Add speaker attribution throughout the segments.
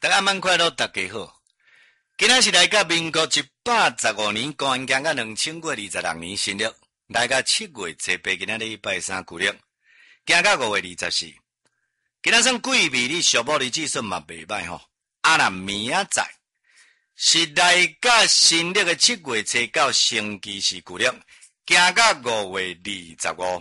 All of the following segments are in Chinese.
Speaker 1: 大家晚快乐，大家好。今仔是来到民国115年，公元行到2026年新历，来到7月18，今仔日拜三旧历，行到5月24。今仔算贵味，你小宝的技术嘛袂歹吼。那明仔载是来到新历的7月初9，星期是旧历，行到5月25。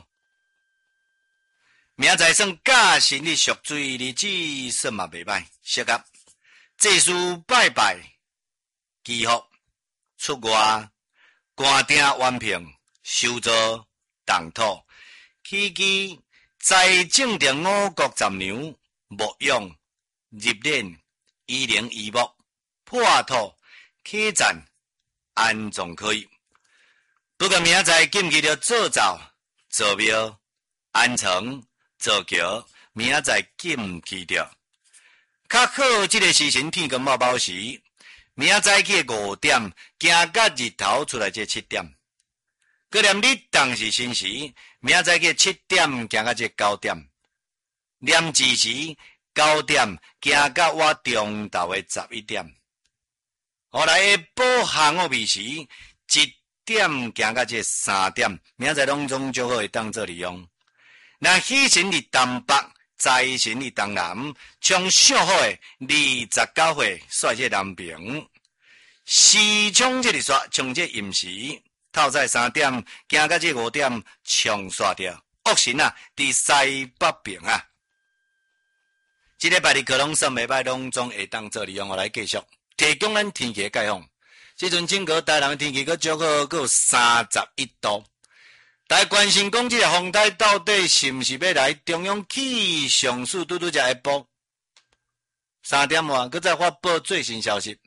Speaker 1: 明仔载算假新历属水，日子算嘛袂歹，适合祭祀拜拜。祈福、出外、官订完聘、修造、动土、起居、财政的五谷杂粮、牧养、入殓、医灵医牧、破土、起战、安葬可以。不过明仔载禁忌着做灶、做庙、安床、做桥，明仔载禁忌着。较好这个时辰天光冒冒时。明仔早起5点，行到日头出来这7点。过念日当是申时，明仔早起7点，行到这9点。念子时9点，行到我中昼的11点。后来下晡下午暝时1点，行到这3点。明仔载拢总足好会当做利用。那喜神日东北。财神日东南，从上好的29岁率这南平，时冲这日煞，从这寅时透早3点，行到这5点，冲煞掉。恶神啊，伫西北边啊。这礼拜的课拢算袂歹，拢总会当做利用我来继续提供咱天气的概况。这阵整个台南的天气佫足好，佫有31度。大家关心讲，这个风台到底是毋是要来？中央气象署拄才下晡3点外，佮再发布最新消息。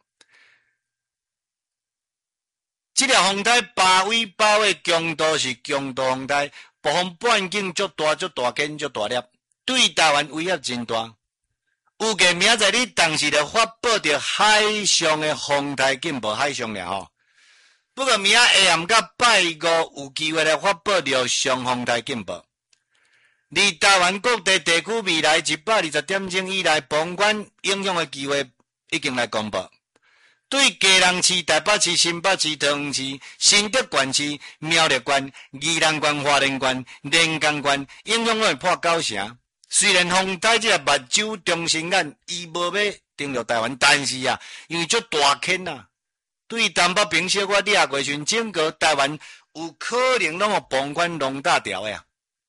Speaker 1: 这个风台把位强度是强度风台，暴风半径足大、足大根、足大粒，对台湾威胁真大。预计明仔载你当时就发布着海上的风台警报，海上了吼。不过明仔下暗到拜五有机会来发布陆上风台警报。离台湾各地地区未来120点钟以内，甭管影响的机会已经来公布。对基隆市、台北市、新北市、桃园市、新竹县市、苗栗县、宜兰县、花莲县、连江县影响会破9成。虽然风台这个目睭中心眼伊无要登陆台湾，但是啊，因为足大坑啊。对东北平小可掠过去，整个台湾有可能拢有崩管龙大条的啊！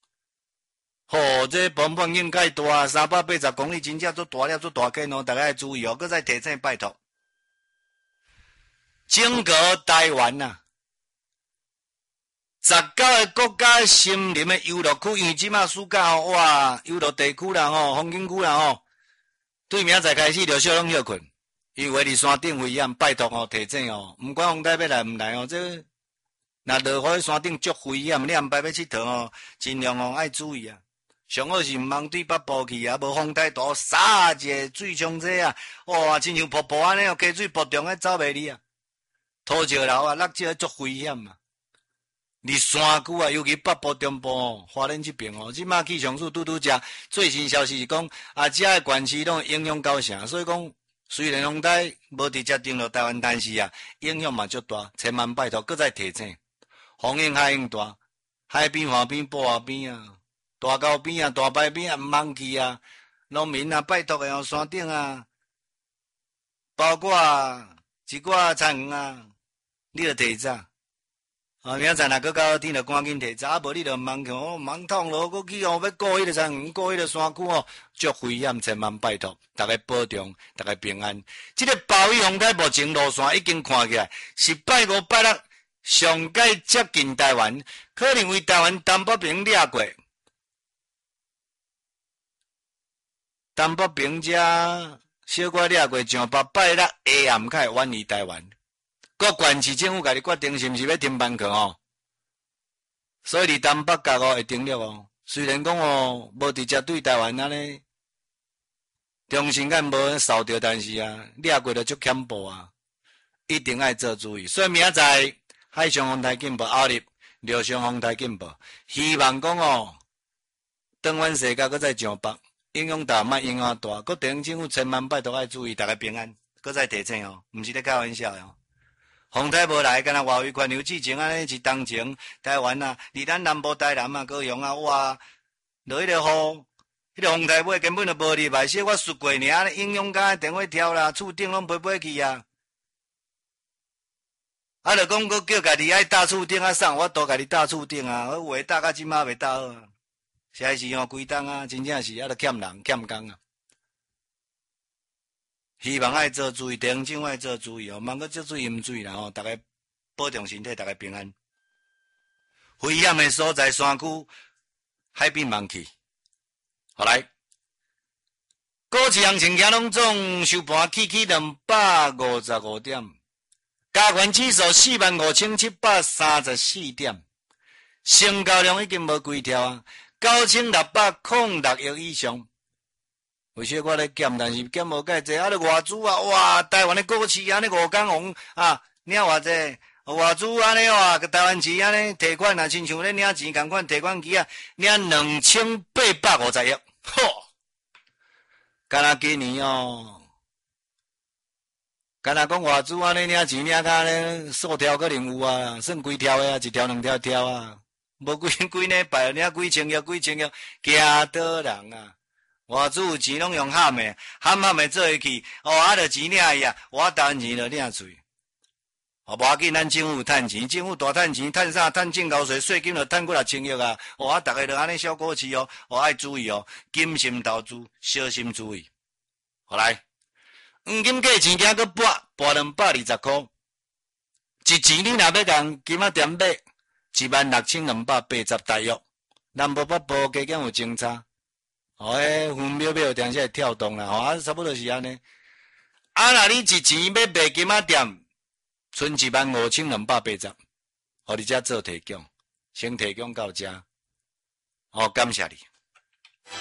Speaker 1: 这崩半径介大，380公里，真正做大了，做大坑哦，大家要注意哦，搁再提醒拜托。整个台湾啊，19个国家森林的游乐区，因为即马暑假吼，哇，游乐地区啦吼，风景区啦吼，对明仔载开始就小拢休困。因为伫山顶危险，拜托哦，提醒哦，毋管风台要来毋来哦，这若落雨山顶足危险，你暗晡要佚佗哦，尽量哦爱注意啊。上好是毋通对北部去啊，无风台大，撒一个水冲这啊，哇，亲像瀑布安尼哦，加水瀑中迄走袂离啊。土石流啊，落石足危险啊。伫山区啊，尤其北部、中部哦，花莲这边哦，即马气象署拄只最新消息是讲，遮个县市拢影响9成，所以讲。虽然风台无直接登陆台湾，但是啊，影响嘛足大，千万拜托，搁再提醒，风影海影大，海边、河边、埔仔边啊，大沟边啊、大排边啊，毋通去啊，农民啊，拜托个哦，山顶啊，包括一寡菜园啊，你着提早。明仔载若搁到天，着赶紧提早，无你着毋通去哦，毋通痛咯，搁去哦，要过迄个菜园，过迄个山区哦，足危险，千万拜托，大家保重，大家平安。这个暴雨风台目前路线已经看起来是拜5、拜6上界接近台湾，可能为台湾东北边掠过，东北边遮小可掠过，上北拜6下暗开远离台湾。各县市政府家己决定是毋是要停班课哦，所以伫东北角哦会停了哦。虽然讲哦无直接对台湾安尼中心眼无扫着，但是啊掠过就足恐怖啊，一定要做注意。所以明仔载海上风台警报，后日陆上风台警报，希望讲哦，当阮世界搁再上北， 影响大，莫影响大。各地方政府千万拜托爱注意，大家平安。搁再提醒哦，毋是咧开玩笑哦。风台无来，敢若外围环流之前安尼一冬前，台湾啊，离咱南部台南啊、高雄啊，哇，落迄个雨，迄个风台尾根本就无入来，说我摔过尔，影响甲电话跳啦，厝顶拢飞去啊。啊，就讲佫叫家己爱搭厝顶啊，送我都家己搭厝顶啊，我话搭到即马袂搭好啊。实在是哦，规档啊，真正是啊，都欠人欠工啊。希望爱做注意，地方政府爱做注意哦，莫阁接水淹水啦吼，大家保重身体，大家平安。危险的所在，山区、海边盲去。好来，股市行情行拢总收盘起255点，加权指数45734点，成交量已经无几条啊，9606亿以上。为啥我咧减，但是减无介济，啊！咧外资啊，哇！台湾的股市安尼5天红啊，领偌济，外资安尼哇，台湾市安尼提款啊，亲像咧领钱共款，提款机啊，领2850亿，吼！敢若今年哦，敢若讲外资安尼领钱领甲咧数条可能有啊，算几条的啊，一条两条条啊，无几礼拜领几千亿，惊倒人啊！外资有钱拢用喊的，喊的做下去，哦，啊，着钱领伊啊，我台湾钱着领出去。哦，无要紧，咱政府趁钱，政府大趁钱，趁啥？趁证交税，税金着趁过6千亿啊！哦，啊，逐个着安尼小股市哦，哦，爱注意哦，谨慎投资，小心注意。好来，黄金价钱今个拔220块，一钱你若要共金仔店买16280大约，南部北部加减有争差。哦，迄分秒有定时会跳动啦，吼，啊，差不多是安尼。啊，若你一钱要卖金仔店，剩15280，互你遮做提供，先提供到遮。哦，感谢你。